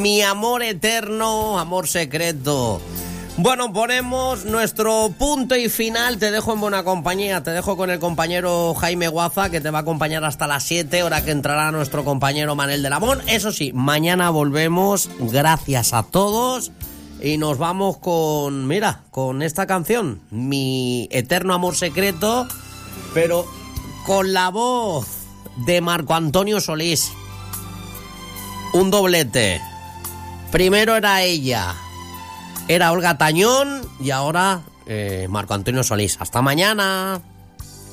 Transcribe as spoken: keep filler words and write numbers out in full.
Mi amor eterno, amor secreto. Bueno, ponemos nuestro punto y final. Te dejo en buena compañía. Te dejo con el compañero Jaime Guaza, que te va a acompañar hasta las siete, hora que entrará nuestro compañero Manel de Lamón. Eso sí, mañana volvemos. Gracias a todos. Y nos vamos con, mira, con esta canción, Mi eterno amor secreto, pero con la voz de Marco Antonio Solís. Un doblete. Primero era ella. Era Olga Tañón y ahora eh, Marco Antonio Solís. Hasta mañana.